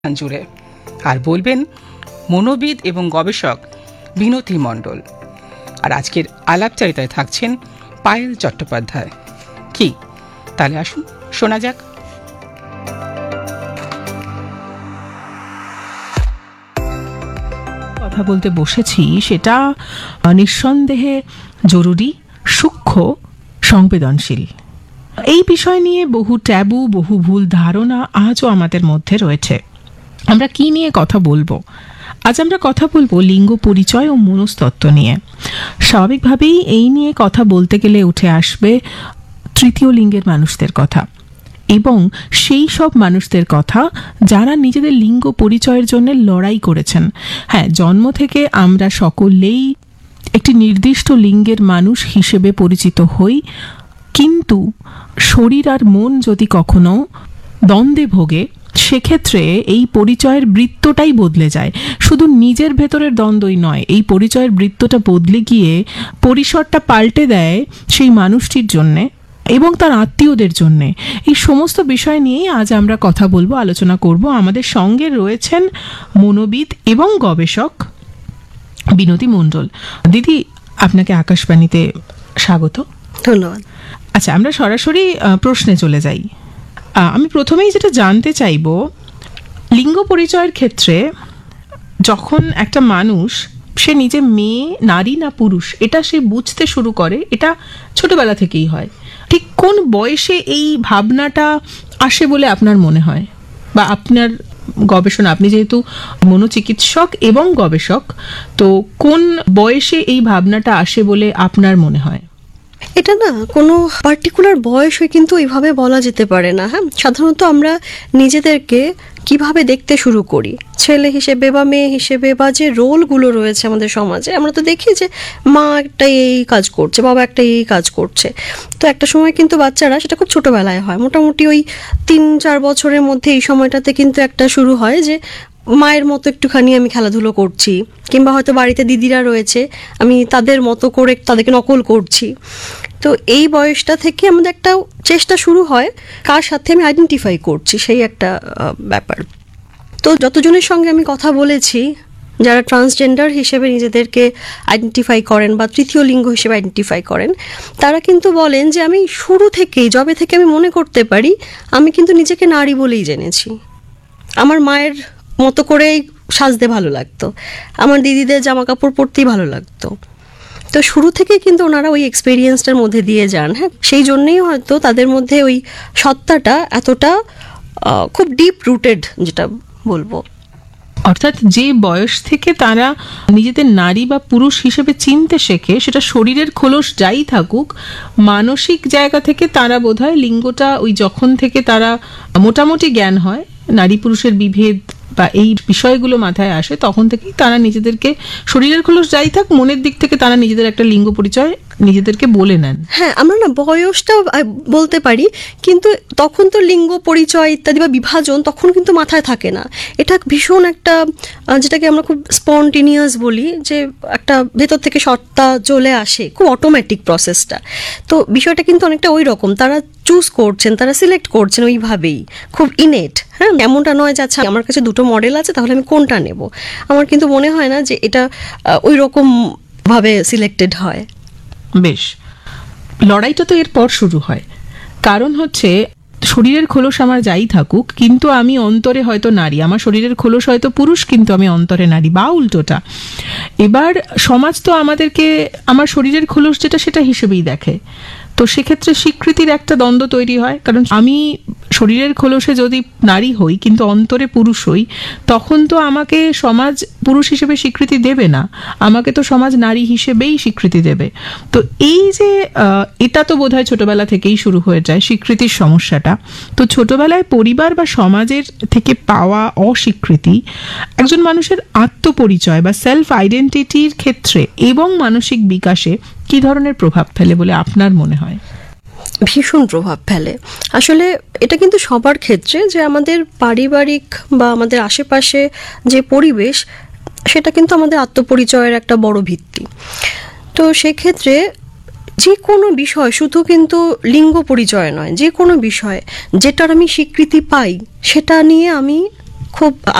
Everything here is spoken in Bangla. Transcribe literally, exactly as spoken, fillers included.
জুড়ে আর বলবেন মনোবিদ এবং গবেষক বিনতি মণ্ডল। আর আজকের আলাপচারিতায় থাকছেন পায়েল চট্টোপাধ্যায়। কি তাহলে আসুন শোনা যাক। কথা বলতে বসেছি সেটা নিঃসন্দেহে জরুরি, সূক্ষ্ম, সংবেদনশীল। এই বিষয় নিয়ে বহু ট্যাবু, বহু ভুল ধারণা আজও আমাদের মধ্যে রয়েছে। আমরা কি নিয়ে কথা বলবো? আজ আমরা কথা বলবো লিঙ্গ পরিচয় ও মনস্তত্ত্ব নিয়ে। স্বাভাবিকভাবেই এই নিয়ে কথা বলতে গেলে উঠে আসবে তৃতীয় লিঙ্গের মানুষদের কথা এবং সেই সব মানুষদের কথা যারা নিজেদের লিঙ্গ পরিচয়ের জন্য লড়াই করেছেন। হ্যাঁ, জন্ম থেকে আমরা সকলেই একটি নির্দিষ্ট লিঙ্গের মানুষ হিসেবে পরিচিত হই, কিন্তু শরীর আর মন যদি কখনো দ্বন্দ্বে ভোগে সেক্ষেত্রে এই পরিচয়ের বৃত্তটাই বদলে যায়। শুধু নিজের ভেতরের দ্বন্দ্বই নয়, এই পরিচয়ের বৃত্তটা বদলে গিয়ে পরিসরটা পাল্টে দেয় সেই মানুষটির জন্যে এবং তার আত্মীয়দের জন্যে। এই সমস্ত বিষয় নিয়েই আজ আমরা কথা বলবো, আলোচনা করব। আমাদের সঙ্গে রয়েছেন মনোবিদ এবং গবেষক বিনতি মণ্ডল। দিদি, আপনাকে আকাশবাণীতে স্বাগত। ধন্যবাদ। আচ্ছা, আমরা সরাসরি প্রশ্নে চলে যাই। আমি প্রথমেই যেটা জানতে চাইব, লিঙ্গ পরিচয়ের ক্ষেত্রে যখন একটা মানুষ সে নিজে মেয়ে, নারী না পুরুষ এটা সে বুঝতে শুরু করে, এটা ছোটবেলা থেকেই হয়। ঠিক কোন বয়সে এই ভাবনাটা আসে বলে আপনার মনে হয়, বা আপনার গবেষণা, আপনি যেহেতু মনোচিকিৎসক এবং গবেষক, তো কোন বয়সে এই ভাবনাটা আসে বলে আপনার মনে হয়? এটা না কোনো পার্টিকুলার বয়সে কিন্তু এইভাবে বলা যেতে পারে না। হ্যাঁ, সাধারণত আমরা নিজেদেরকে কিভাবে দেখতে শুরু করি, ছেলে হিসেবে বা মেয়ে হিসেবে, বা যে রোলগুলো রয়েছে আমাদের সমাজে, আমরা তো দেখি যে মা একটা এই কাজ করছে, বাবা একটা এই কাজ করছে। তো একটা সময় কিন্তু বাচ্চারা, সেটা খুব ছোটোবেলায় হয়, মোটামুটি ওই তিন চার বছরের মধ্যে এই সময়টাতে কিন্তু একটা শুরু হয় যে মায়ের মতো একটুখানি আমি খেলাধুলো করছি, কিংবা হয়তো বাড়িতে দিদিরা রয়েছে, আমি তাদের মতো করে তাদেরকে নকল করছি। তো এই বয়সটা থেকে আমাদের একটা চেষ্টা শুরু হয় কার সাথে আমি আইডেন্টিফাই করছি, সেই একটা ব্যাপার। তো যতজনের সঙ্গে আমি কথা বলেছি যারা ট্রান্সজেন্ডার হিসেবে নিজেদেরকে আইডেন্টিফাই করেন বা তৃতীয় লিঙ্গ হিসেবে আইডেন্টিফাই করেন, তারা কিন্তু বলেন যে আমি শুরু থেকেই, যবে থেকে আমি মনে করতে পারি, আমি কিন্তু নিজেকে নারী বলেই জেনেছি। আমার মায়ের মতো করেই সাজতে ভালো লাগতো, আমার দিদিদের জামা কাপড় পরতেই ভালো লাগতো। তো শুরু থেকে কিন্তু ওনারা ওই এক্সপেরিয়েন্সটার মধ্যে দিয়ে যান। হ্যাঁ, সেই জন্যেই হয়তো তাদের মধ্যে ওই সত্তাটা এতটা খুব ডিপ রুটেড, যেটা বলবো। অর্থাৎ যে বয়স থেকে তারা নিজেদের নারী বা পুরুষ হিসেবে চিনতে শেখে, সেটা শরীরের খোলস যাই থাকুক, মানসিক জায়গা থেকে তারা বোধহয় লিঙ্গটা ওই যখন থেকে তারা মোটামুটি জ্ঞান হয়, নারী পুরুষের বিভেদ বা এই বিষয়গুলো মাথায় আসে, তখন থেকেই তারা নিজেদেরকে, শরীরের খোলস যাই থাক, মনের দিক থেকে তারা নিজেদের একটা লিঙ্গ পরিচয় নিজেদেরকে বলে নেন। হ্যাঁ, আমরা না বয়সটা বলতে পারি, কিন্তু তখন তো লিঙ্গ পরিচয় ইত্যাদি বা বিভাজন তখন কিন্তু মাথায় থাকে না। এটা ভীষণ একটা, যেটাকে আমরা খুব স্পন্টিনিয়াস বলি, যে একটা ভেতর থেকে সত্তা চলে আসে, খুব অটোমেটিক প্রসেসটা। তো বিষয়টা কিন্তু অনেকটা ওই রকম, তারা চুজ করছেন, তারা সিলেক্ট করছেন ওইভাবেই, খুব ইনেট। হ্যাঁ, এমনটা নয় যে আচ্ছা আমার কাছে দুটো মডেল আছে তাহলে আমি কোনটা নেব। আমার কিন্তু মনে হয় না যে এটা ওই রকম ভাবে সিলেক্টেড হয়। বেশ, লড়াইটা তো এরপর শুরু হয়। কারণ হচ্ছে শরীরের খোলস আমার যাই থাকুক, কিন্তু আমি অন্তরে হয়তো নারী, আমার শরীরের খোলস হয়তো পুরুষ, কিন্তু আমি অন্তরে নারী, বা উল্টোটা। এবার সমাজ তো আমাদেরকে আমার শরীরের খোলস যেটা সেটা হিসেবেই দেখে। তো সেক্ষেত্রে স্বীকৃতির একটা দ্বন্দ্ব তৈরি হয়। কারণ আমি শরীরের খোলসে যদি নারী হই কিন্তু অন্তরে পুরুষ হই, তখন তো আমাকে সমাজ পুরুষ হিসেবে স্বীকৃতি দেবে না, আমাকে তো সমাজ নারী হিসেবেই স্বীকৃতি দেবে। তো এই যে এটা তো বোধহয় ছোটবেলা থেকেই শুরু হয়ে যায় স্বীকৃতির সমস্যাটা। তো ছোটবেলায় পরিবার বা সমাজের থেকে পাওয়া অস্বীকৃতি একজন মানুষের আত্মপরিচয় বা সেলফ আইডেন্টিটির ক্ষেত্রে এবং মানসিক বিকাশে কি ধরনের প্রভাব ফেলে বলে আপনার মনে হয়? ভীষণ প্রভাব ফেলে। আসলে এটা কিন্তু সবার ক্ষেত্রে, যে আমাদের পারিবারিক বা আমাদের আশেপাশে যে পরিবেশ, সেটা কিন্তু আমাদের আত্মপরিচয়ের একটা বড় ভিত্তি। তো সেক্ষেত্রে যে কোনো বিষয়, শুধু কিন্তু লিঙ্গ পরিচয় নয়, যে কোনো বিষয় যেটার আমি স্বীকৃতি পাই সেটা নিয়ে আমি খুব